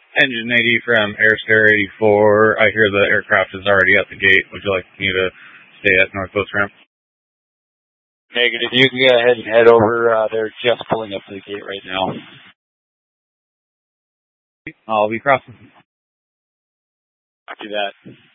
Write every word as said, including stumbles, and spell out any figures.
Engine eighty from Airstare eighty-four. I hear the aircraft is already at the gate. Would you like me to stay at Northwest Ramp? Negative. You can go ahead and head over. Uh, they're just pulling up to the gate right now. I'll be crossing. Do that.